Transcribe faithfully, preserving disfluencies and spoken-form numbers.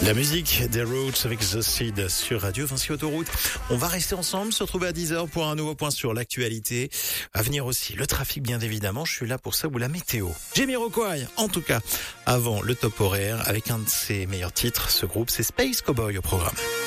La musique des Roots avec The Seed sur Radio Vinci Autoroute. On va rester ensemble, se retrouver à dix heures pour un nouveau point sur l'actualité. À venir aussi le trafic, bien évidemment. Je suis là pour ça, ou la météo. Jamiroquai, en tout cas, avant le top horaire, avec un de ses meilleurs titres. Ce groupe, c'est Space Cowboy au programme.